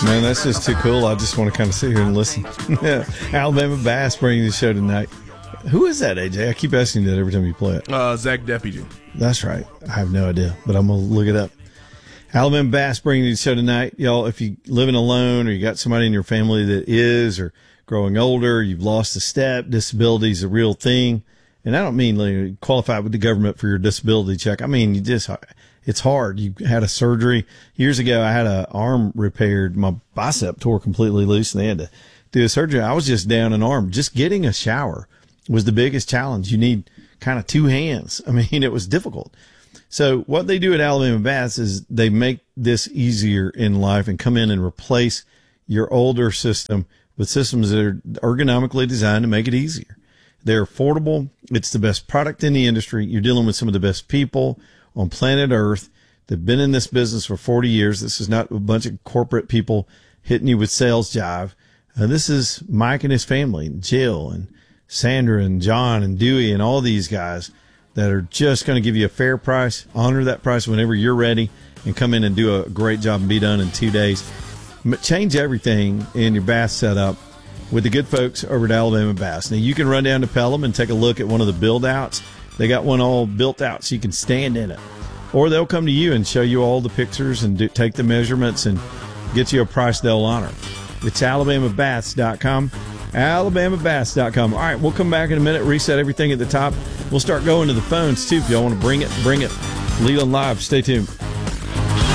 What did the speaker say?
Man, that's just too cool. I just want to kind of sit here and listen. Alabama Bass bringing the show tonight. Who is that, AJ? I keep asking you that every time you play it. Zach Deputy. That's right. I have no idea, but I'm going to look it up. Alabama Bass bringing the show tonight. Y'all, if you living alone or you got somebody in your family that is or growing older, you've lost a step, disability is a real thing. And I don't mean like, qualify with the government for your disability check. I mean, it's hard. You had a surgery. Years ago, I had an arm repaired. My bicep tore completely loose and they had to do a surgery. I was just down an arm. Just getting a shower was the biggest challenge. You need kind of two hands. I mean, it was difficult. So what they do at Alabama Bass is they make this easier in life and come in and replace your older system with systems that are ergonomically designed to make it easier. They're affordable. It's the best product in the industry. You're dealing with some of the best people on planet Earth. They've been in this business for 40 years. This is not a bunch of corporate people hitting you with sales jive. This is Mike and his family, and Jill and Sandra and John and Dewey and all these guys that are just going to give you a fair price, honor that price whenever you're ready, and come in and do a great job and be done in 2 days. Change everything in your bass setup with the good folks over at Alabama Bass. Now, you can run down to Pelham and take a look at one of the build-outs. They got one all built out so you can stand in it. Or they'll come to you and show you all the pictures and take the measurements and get you a price they'll honor. It's alabamabass.com. alabamabass.com. All right, we'll come back in a minute, reset everything at the top. We'll start going to the phones, too. If y'all want to bring it. Leland Live. Stay tuned.